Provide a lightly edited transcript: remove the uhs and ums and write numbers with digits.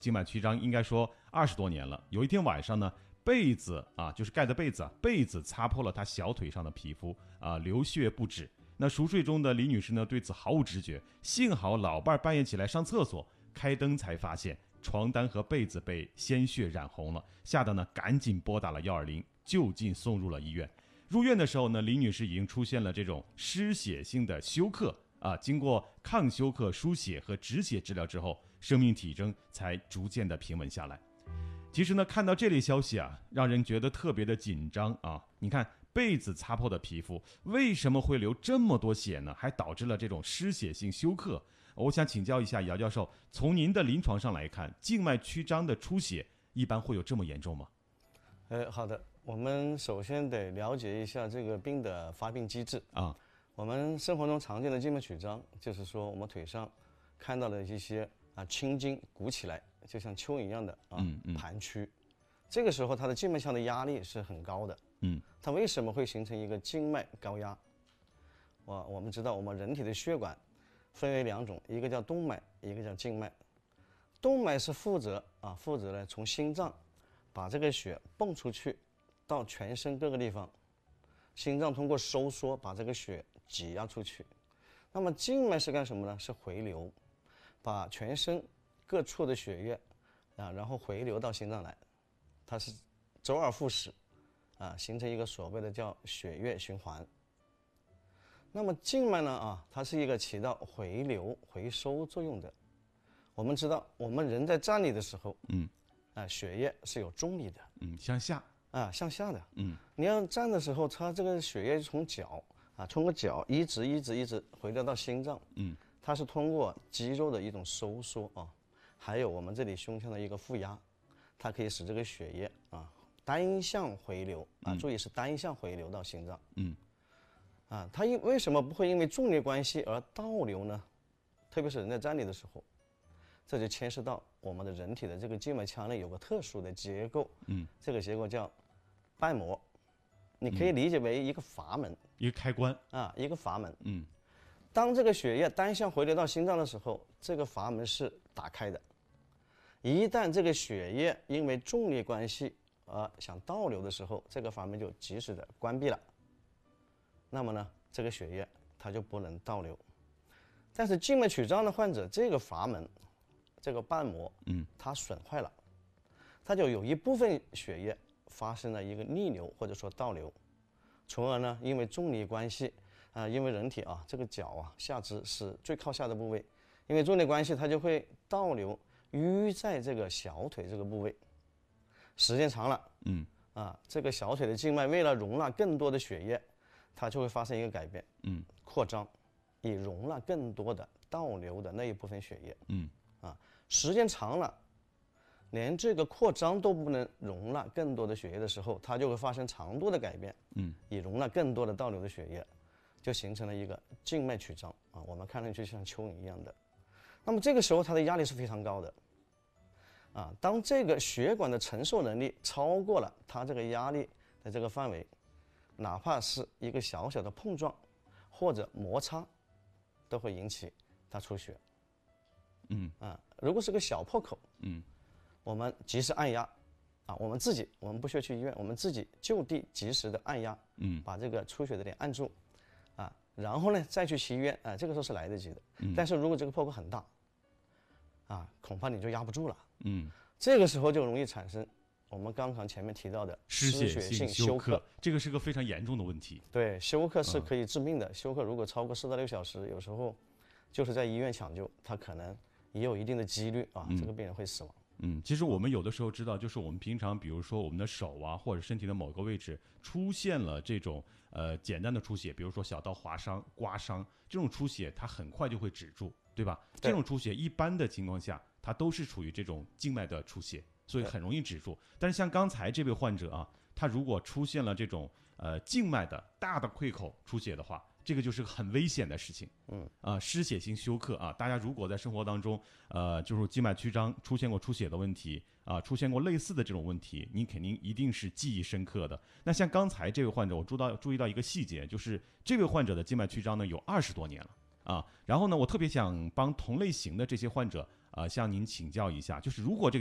静脉曲张应该说20多年了。有一天晚上呢，被子啊，就是盖的被子啊，被子擦破了她小腿上的皮肤啊，流血不止。那熟睡中的李女士呢，对此毫无知觉，幸好老伴半夜起来上厕所，开灯才发现床单和被子被鲜血染红了，吓得呢赶紧拨打了120，就近送入了医院。入院的时候呢，李女士已经出现了这种失血性的休克啊，经过抗休克、输血和止血治疗之后，生命体征才逐渐的平稳下来。其实呢，看到这类消息啊，让人觉得特别的紧张啊。你看被子擦破的皮肤为什么会流这么多血呢？还导致了这种失血性休克。我想请教一下姚教授，从您的临床上来看，静脉曲张的出血一般会有这么严重吗？ 好的，我们首先得了解一下这个病的发病机制啊。我们生活中常见的静脉曲张，就是说我们腿上看到的一些青筋鼓起来，就像蚯蚓一样的盘曲。这个时候它的静脉腔的压力是很高的。它为什么会形成一个静脉高压？我们知道我们人体的血管分为2种，一个叫动脉，一个叫静脉。动脉是负责呢从心脏把这个血泵出去到全身各个地方，心脏通过收缩把这个血挤压出去。那么静脉是干什么呢？是回流，把全身各处的血液然后回流到心脏来，它是周而复始形成一个所谓的叫血液循环。那么静脉呢它是一个起到回流回收作用的。我们知道我们人在站立的时候血液是有重力的， 向下向下的。你要站的时候，它这个血液从脚通过脚一直回流到心脏。它是通过肌肉的一种收缩还有我们这里胸腔的一个负压，它可以使这个血液单向回流注意是单向回流到心脏。它为什么不会因为重力关系而倒流呢？特别是人在站立的时候，这就牵涉到我们的人体的这个静脉腔内有个特殊的结构。这个结构叫瓣膜，你可以理解为一个阀门， 一个开关一个阀门。当这个血液单向回流到心脏的时候，这个阀门是打开的。一旦这个血液因为重力关系而想倒流的时候，这个阀门就及时的关闭了。那么呢，这个血液它就不能倒流。但是静脉曲张的患者，这个阀门这个瓣膜它损坏了，它就有一部分血液发生了一个逆流或者说倒流，从而呢因为重力关系因为人体这个脚下肢是最靠下的部位，因为重力关系它就会倒流淤在这个小腿这个部位。时间长了这个小腿的静脉为了容纳更多的血液，它就会发生一个改变扩张，以容纳更多的倒流的那一部分血液。时间长了，连这个扩张都不能容纳更多的血液的时候，它就会发生长度的改变以容纳更多的倒流的血液，就形成了一个静脉曲张我们看上去像蚯蚓一样的。那么这个时候它的压力是非常高的当这个血管的承受能力超过了它这个压力的这个范围，哪怕是一个小小的碰撞或者摩擦都会引起它出血。如果是个小破口我们及时按压我们不需要去医院，我们自己就地及时的按压把这个出血的点按住然后呢再去医院这个时候是来得及的。但是如果这个破口很大恐怕你就压不住了这个时候就容易产生我们刚刚前面提到的失血性休克，这个是个非常严重的问题。 对，休克是可以致命的。休克如果超过4到6小时，有时候就是在医院抢救，它可能也有一定的几率这个病人会死亡。 其实我们有的时候知道，就是我们平常比如说我们的手或者身体的某个位置出现了这种简单的出血，比如说小刀划伤、刮伤，这种出血它很快就会止住，对吧？这种出血一般的情况下它都是处于这种静脉的出血，所以很容易止住。但是像刚才这位患者他如果出现了这种静脉的大的溃口出血的话，这个就是很危险的事情。失血性休克大家如果在生活当中就是静脉曲张出现过出血的问题出现过类似的这种问题，你肯定一定是记忆深刻的。那像刚才这位患者，我注意到一个细节，就是这位患者的静脉曲张呢有20多年了然后呢，我特别想帮同类型的这些患者向您请教一下，就是如果这个